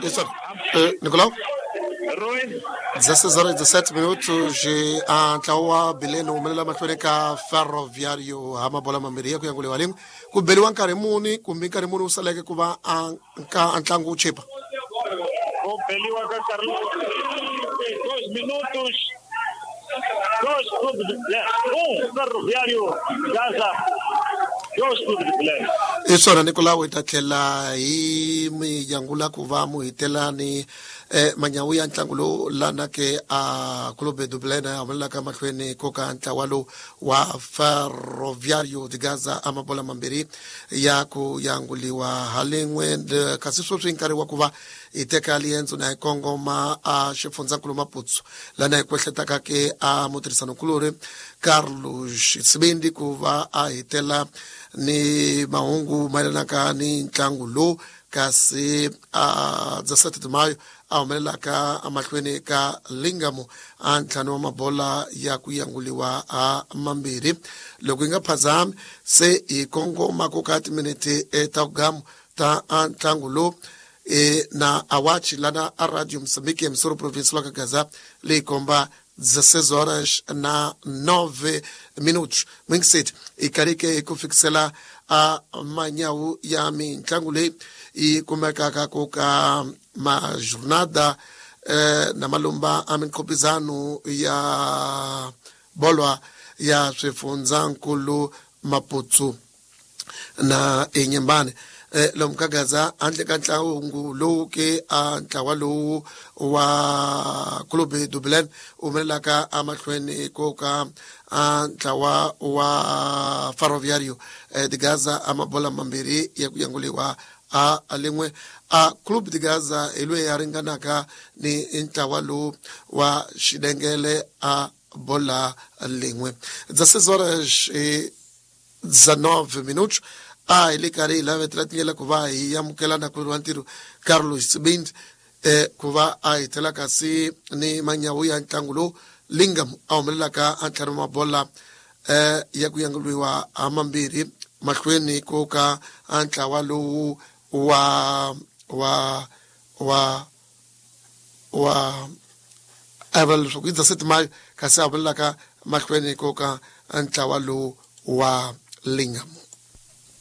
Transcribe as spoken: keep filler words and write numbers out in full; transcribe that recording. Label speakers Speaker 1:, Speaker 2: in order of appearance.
Speaker 1: Yes, sir. Euh, Nicolas?
Speaker 2: Roy?
Speaker 1: dezesseis horas e dezessete minutos, a Tlawa Bileno, Melela Matwereka, Ferroviário, Hamabola Mameria, Kuyangule Walim, Kubeliwan Karimuni, Kumbin Karimuni, Saleke Kuba, Antlangu Chepa.
Speaker 2: Kubeliwan Karimuni, dois minutos, dois clubes de play, um Ferroviário, Gaza, dois clubes de play.
Speaker 1: Isora Nicola Witatela, Imi Yangula Kuva, Muitela ni Eh, manyawi ya ntlangulo lana ke a clube dublena amala kama kweni koka ntawalo wa Ferroviário de Gaza amabola mambiri ya ku yanguliwa halingwe de kasiso twinkari wa kuva iteka alienzo na Kongo ma a shefonza kulo maputsu lana ekwehletaka ke a motorisano kulore Carlos Sibindi kuva a itela ni maungu mailana ni ntlangulo kasi a dezessete de maio aumelela ka amahlweni ka Lingamo antlhanu wa mabola ya kuyanguliwa a mambiri loko inga phazami se ikongoma kokati minute etaugamu ta antlangulo e na awachi lana a radio Msambiki msoro province loka Gaza le ikomba dezesseis horas na nove minutos mwingseti ikarike kufikisela a manyawu ya mintlangule i kumeka koka ma jornada eh, na malumba aminkopizano ya bolwa ya swifunza nkulu Maputsu na enyembane eh, lomkagaza antle ka ntlangu lowu ke a ntlawa lowu wa clube Dublin umelaka amahlweni koka a ntlawa wa Ferroviário eh, de Gaza amabola mambiri ya kuyanguliwa a alingwe a club de Gaza ilwe yaringanaka ni intawalo wa Shidengele a bola alingwe dezesseis horas e dezenove minutos a ilikari lave tratiyela kuva yamukela na kuruantiru Carlos Sibindi e kuva a itelaka si ni manyawu ya ntlangulo Lingamo aumelaka antlaruma bola e ya kuyanguliwa amambiri mahlweni koka antlawalo wa wa wa wa aval sokita set mai kasi abalaka mahlweni koka antlawalo wa Lingamo.